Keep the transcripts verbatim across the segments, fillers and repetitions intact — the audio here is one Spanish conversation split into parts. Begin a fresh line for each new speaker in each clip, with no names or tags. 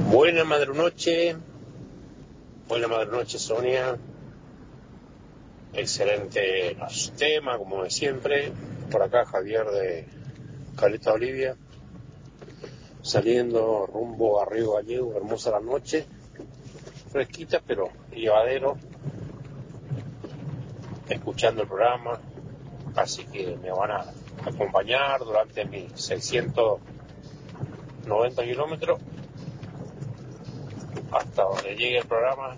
Buena madrunoche, buena madrunoche Sonia, excelente tema como de siempre, por acá Javier de Caleta Olivia, saliendo rumbo a Río Gallego, hermosa la noche, fresquita pero llevadero, escuchando el programa, así que me van a acompañar durante mis seiscientos noventa kilómetros hasta donde llegue el programa.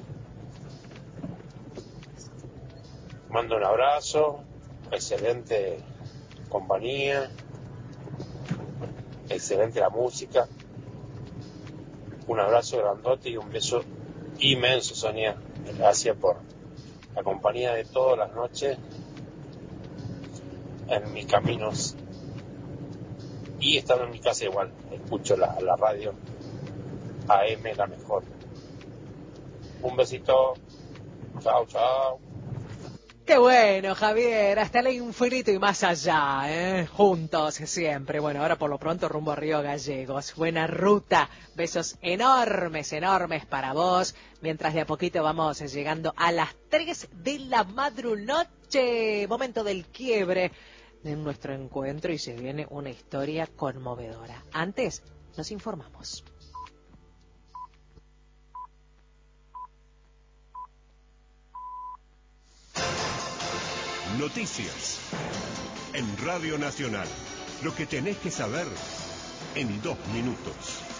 Mando un abrazo, excelente compañía, excelente la música, un abrazo grandote y un beso inmenso, Sonia. Gracias por la compañía de todas las noches en mis caminos y estando en mi casa igual, escucho la, la radio A M, la mejor. Un besito, chao, chao.
Qué bueno, Javier, hasta el infinito y más allá, ¿eh? Juntos siempre. Bueno, ahora por lo pronto rumbo a Río Gallegos. Buena ruta, besos enormes, enormes para vos. Mientras de a poquito vamos llegando a las tres de la madrunoche, momento del quiebre de nuestro encuentro y se viene una historia conmovedora. Antes, nos informamos.
Noticias en Radio Nacional. Lo que tenés que saber en dos minutos.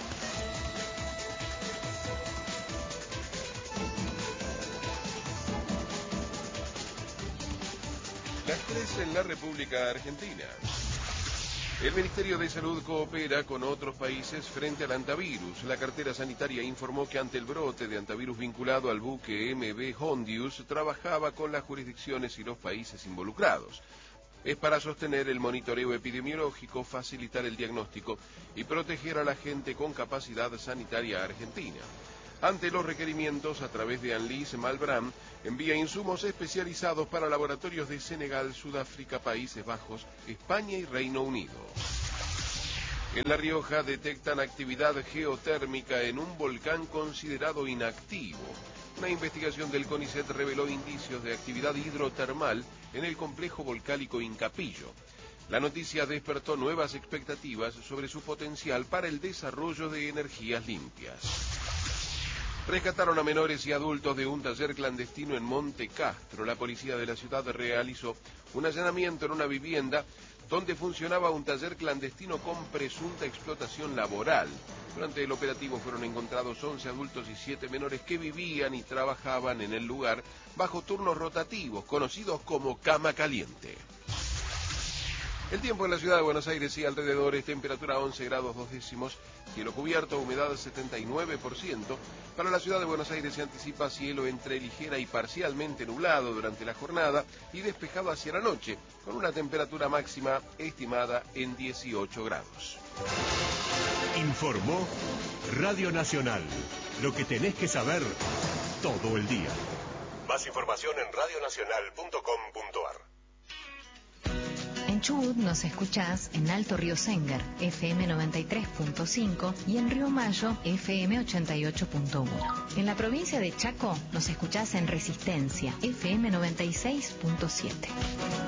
Las tres en la República Argentina. El Ministerio de Salud coopera con otros países frente al antivirus. La cartera sanitaria informó que ante el brote de antivirus vinculado al buque M V Hondius, trabajaba con las jurisdicciones y los países involucrados. Es para sostener el monitoreo epidemiológico, facilitar el diagnóstico y proteger a la gente con capacidad sanitaria argentina. Ante los requerimientos, a través de Anlis Malbram, envía insumos especializados para laboratorios de Senegal, Sudáfrica, Países Bajos, España y Reino Unido. En La Rioja detectan actividad geotérmica en un volcán considerado inactivo. Una investigación del CONICET reveló indicios de actividad hidrotermal en el complejo volcánico Incapillo. La noticia despertó nuevas expectativas sobre su potencial para el desarrollo de energías limpias. Rescataron a menores y adultos de un taller clandestino en Monte Castro. La policía de la ciudad realizó un allanamiento en una vivienda donde funcionaba un taller clandestino con presunta explotación laboral. Durante el operativo fueron encontrados once adultos y siete menores que vivían y trabajaban en el lugar bajo turnos rotativos, conocidos como cama caliente. El tiempo en la ciudad de Buenos Aires y alrededores, temperatura once grados dos décimos, cielo cubierto, humedad setenta y nueve por ciento. Para la ciudad de Buenos Aires se anticipa cielo entre ligera y parcialmente nublado durante la jornada y despejado hacia la noche, con una temperatura máxima estimada en dieciocho grados.
Informó Radio Nacional. Lo que tenés que saber todo el día. Más información en radio nacional punto com punto a r.
En Chubut nos escuchás en Alto Río Sengar, F M noventa y tres punto cinco y en Río Mayo, F M ochenta y ocho punto uno. En la provincia de Chaco nos escuchás en Resistencia, F M noventa y seis punto siete.